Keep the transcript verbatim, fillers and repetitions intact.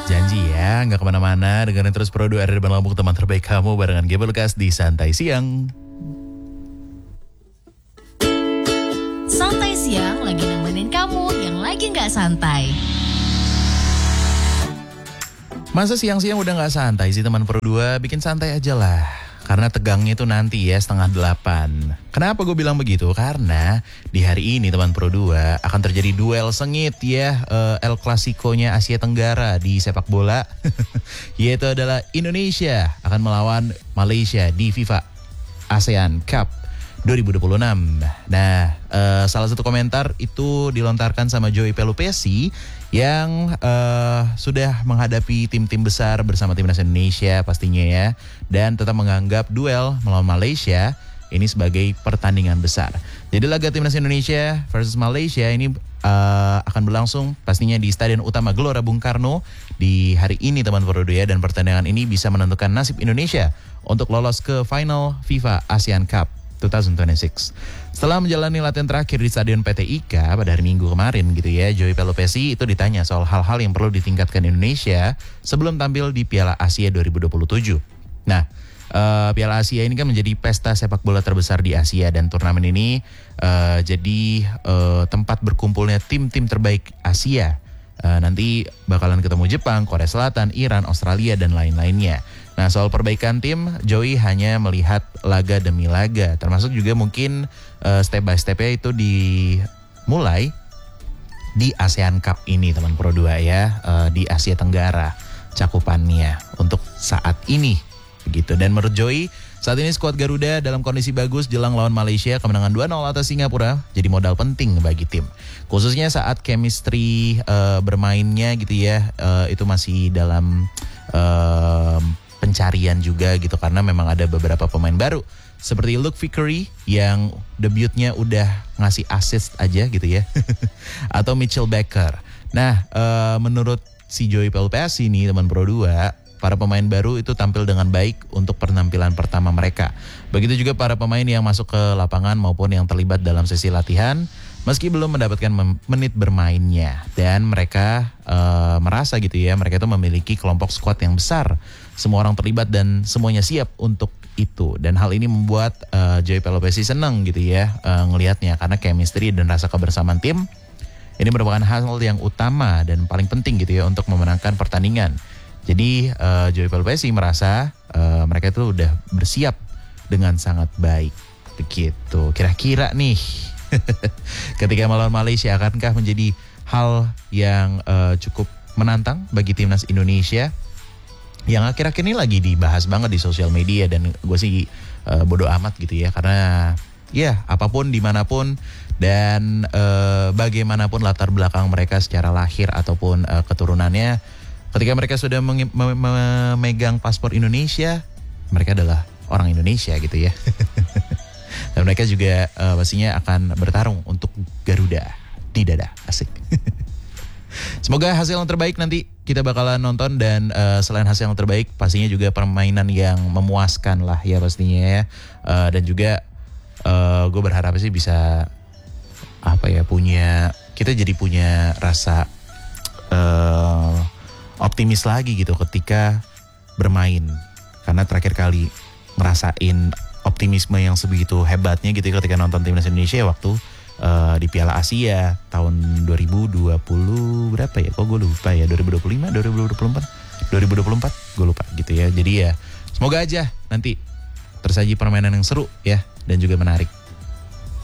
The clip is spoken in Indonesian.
Janji ya, nggak kemana-mana, dengerin terus Pro dua R di Bandung, teman terbaik kamu barengan G B Lukas di Santai Siang. Santai Siang lagi nemenin kamu yang lagi nggak santai. Masa siang-siang udah gak santai sih teman Pro dua, bikin santai aja lah. Karena tegangnya itu nanti ya setengah delapan. Kenapa gue bilang begitu? Karena di hari ini teman Pro dua akan terjadi duel sengit ya, uh, El Clasico-nya Asia Tenggara di sepak bola. Yaitu adalah Indonesia akan melawan Malaysia di FIFA ASEAN Cup dua ribu dua puluh enam. Nah, uh, salah satu komentar itu dilontarkan sama Joey Pelupesi yang uh, sudah menghadapi tim-tim besar bersama timnas Indonesia pastinya ya, dan tetap menganggap duel melawan Malaysia ini sebagai pertandingan besar. Jadi laga timnas Indonesia versus Malaysia ini uh, akan berlangsung pastinya di Stadion Utama Gelora Bung Karno di hari ini teman Pro dua, dan pertandingan ini bisa menentukan nasib Indonesia untuk lolos ke final FIFA ASEAN Cup dua ribu dua puluh enam. Setelah menjalani latihan terakhir di Stadion P T I K pada hari Minggu kemarin gitu ya, Joey Pelupesi itu ditanya soal hal-hal yang perlu ditingkatkan Indonesia sebelum tampil di Piala Asia dua ribu dua puluh tujuh. Nah, uh, Piala Asia ini kan menjadi pesta sepak bola terbesar di Asia, dan turnamen ini uh, jadi uh, tempat berkumpulnya tim-tim terbaik Asia. Uh, nanti bakalan ketemu Jepang, Korea Selatan, Iran, Australia, dan lain-lainnya. Nah, soal perbaikan tim, Joey hanya melihat laga demi laga, termasuk juga mungkin uh, step by step-nya itu dimulai di ASEAN Cup ini teman Pro dua ya, uh, di Asia Tenggara cakupannya untuk saat ini begitu. Dan menurut Joey, saat ini skuad Garuda dalam kondisi bagus jelang lawan Malaysia. Kemenangan dua nol atas Singapura jadi modal penting bagi tim, khususnya saat chemistry uh, bermainnya gitu ya, uh, itu masih dalam uh, pencarian juga gitu, karena memang ada beberapa pemain baru seperti Luke Vickery yang debutnya udah ngasih assist aja gitu ya atau Mitchell Baker. Nah, uh, menurut si Joey Pelupesi ini teman Pro dua, para pemain baru itu tampil dengan baik untuk penampilan pertama mereka. Begitu juga para pemain yang masuk ke lapangan maupun yang terlibat dalam sesi latihan, meski belum mendapatkan menit bermainnya. Dan mereka uh, merasa gitu ya, mereka itu memiliki kelompok skuad yang besar. Semua orang terlibat dan semuanya siap untuk itu. Dan hal ini membuat uh, Joey Pelupesi senang gitu ya uh, ngelihatnya, karena chemistry dan rasa kebersamaan tim ini merupakan hal yang utama dan paling penting gitu ya untuk memenangkan pertandingan. Jadi uh, Joey Pelupesi merasa uh, mereka itu udah bersiap dengan sangat baik begitu. Kira-kira nih ketika melawan Malaysia akankah menjadi hal yang uh, cukup menantang bagi timnas Indonesia, yang akhir-akhir ini lagi dibahas banget di sosial media, dan gue sih uh, bodo amat gitu ya, karena ya apapun dimanapun dan uh, bagaimanapun latar belakang mereka secara lahir ataupun uh, keturunannya, ketika mereka sudah menge- mem- memegang paspor Indonesia, mereka adalah orang Indonesia gitu ya. Dan mereka juga uh, pastinya akan bertarung untuk Garuda di dada, asik. Semoga hasil yang terbaik nanti kita bakalan nonton, dan uh, selain hasil yang terbaik pastinya juga permainan yang memuaskan lah ya pastinya ya. Uh, dan juga uh, gue berharap sih bisa apa ya, punya kita jadi punya rasa uh, optimis lagi gitu ketika bermain, karena terakhir kali ngerasain optimisme yang sebegitu hebatnya gitu ketika nonton timnas Indonesia waktu uh, di Piala Asia tahun dua ribu dua puluh berapa ya, kok gue lupa ya, dua ribu dua puluh lima, dua ribu dua puluh empat, dua ribu dua puluh empat gue lupa gitu ya. Jadi ya semoga aja nanti tersaji permainan yang seru ya, dan juga menarik.